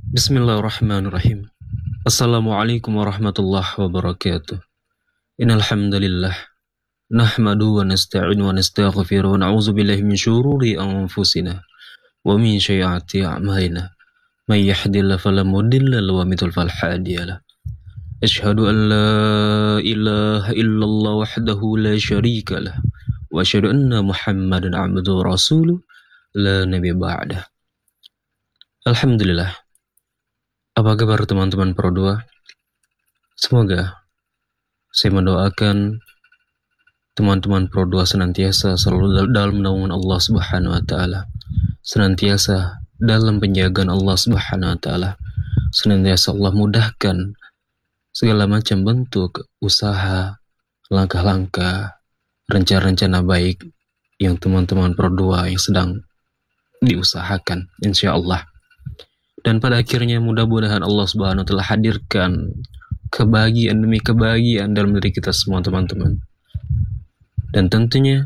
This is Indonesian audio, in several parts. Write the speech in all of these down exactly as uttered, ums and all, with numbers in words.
Bismillahirrahmanirrahim. Assalamualaikum warahmatullahi wabarakatuh. Innal hamdalillah nahmaduhu wa nasta'inu wa nastaghfiruh wa na'udzu billahi min syururi anfusina wa min sayyiati a'malina. May yahdihillahu fala mudilla lahu wa may yudlil fala hadiya lahu. Asyhadu an la ilaha illallah wahdahu la syarika lah wa asyhadu anna Muhammadan 'abduhu wa rasuluh la nabiyya ba'dah. Alhamdulillah. Apa kabar teman-teman Pro dua? Semoga saya mendoakan teman-teman Pro dua senantiasa selalu dalam naungan Allah Subhanahu wa taala, senantiasa dalam penjagaan Allah Subhanahu wa taala, senantiasa Allah mudahkan segala macam bentuk usaha, langkah-langkah, rencana-rencana baik yang teman-teman Pro dua yang sedang diusahakan, insyaallah. Dan pada akhirnya mudah-mudahan Allah Subhanahu wa taala hadirkan kebahagiaan demi kebahagiaan dalam diri kita semua, teman-teman. Dan tentunya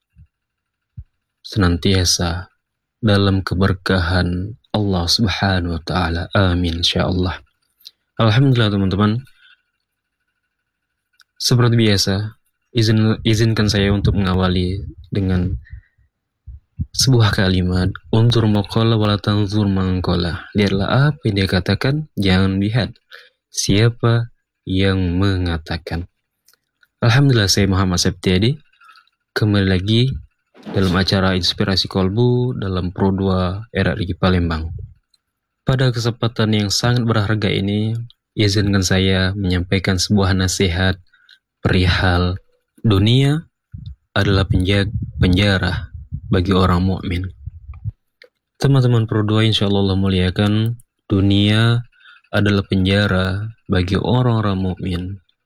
senantiasa dalam keberkahan Allah Subhanahu wa taala. Amin insyaallah. Alhamdulillah, teman-teman. Seperti biasa, izin izinkan saya untuk mengawali dengan sebuah kalimat, unzur maqala wala tanzur mangqala. Lihatlah apa yang dia katakan, jangan lihat siapa yang mengatakan. Alhamdulillah, saya Muhammad Septiadi kembali lagi dalam acara Inspirasi Kolbu dalam Pro dua R R I Palembang. Pada kesempatan yang sangat berharga ini, izinkan saya menyampaikan sebuah nasihat perihal dunia adalah penjara bagi orang mukmin. Teman-teman Pro dua, insyaallah Allah muliakan, dunia adalah penjara bagi orang-orang mukmin.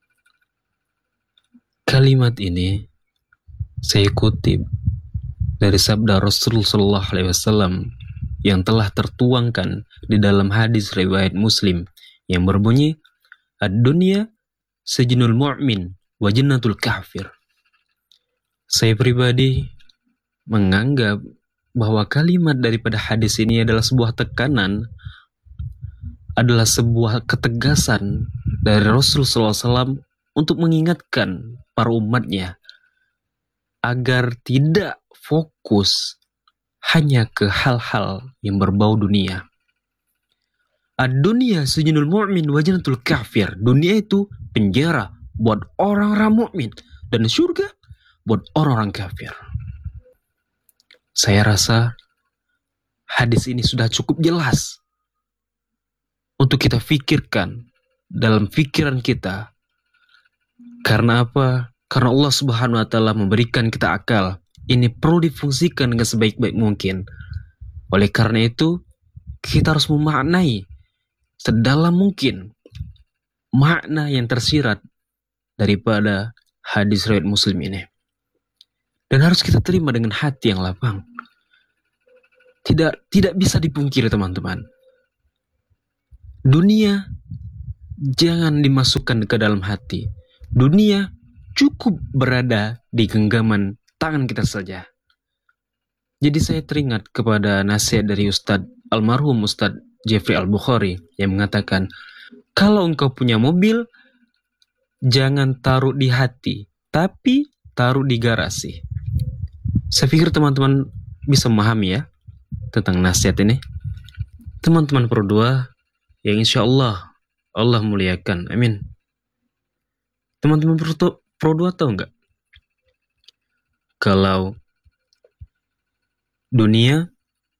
Kalimat ini saya kutip dari sabda Rasul sallallahu alaihi wasallam yang telah tertuangkan di dalam hadis riwayat Muslim yang berbunyi, "Ad-dunya sijnul mu'min wa jannatul kafir." Saya pribadi menganggap bahwa kalimat daripada hadis ini adalah sebuah tekanan, adalah sebuah ketegasan dari Rasul sallallahu alaihi wasallam untuk mengingatkan para umatnya agar tidak fokus hanya ke hal-hal yang berbau dunia. Ad-dunya sijnul mu'min wa jannatul kafir. Dunia itu penjara buat orang-orang mukmin dan surga buat orang-orang kafir. Saya rasa hadis ini sudah cukup jelas untuk kita pikirkan dalam pikiran kita. Karena apa? Karena Allah Subhanahu wa taala memberikan kita akal. Ini perlu difungsikan dengan sebaik-baik mungkin. Oleh karena itu, kita harus memaknai sedalam mungkin makna yang tersirat daripada hadis riwayat Muslim ini. Dan harus kita terima dengan hati yang lapang. Tidak tidak bisa dipungkiri, teman-teman. Dunia jangan dimasukkan ke dalam hati. Dunia cukup berada di genggaman tangan kita saja. Jadi saya teringat kepada nasihat dari Ustadz almarhum Ustadz Jeffrey Al-Bukhari yang mengatakan, kalau engkau punya mobil, jangan taruh di hati, tapi taruh di garasi. Saya pikir teman-teman bisa memahami ya tentang nasihat ini. Teman-teman Pro dua yang insya Allah Allah muliakan, amin. Teman-teman Pro dua tahu nggak? Kalau dunia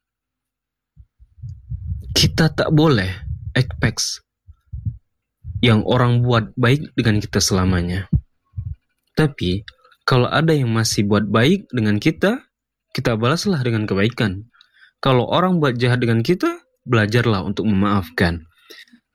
kita tak boleh expect yang orang buat baik dengan kita selamanya. Tapi kalau ada yang masih buat baik dengan kita, kita balaslah dengan kebaikan. Kalau orang buat jahat dengan kita, belajarlah untuk memaafkan.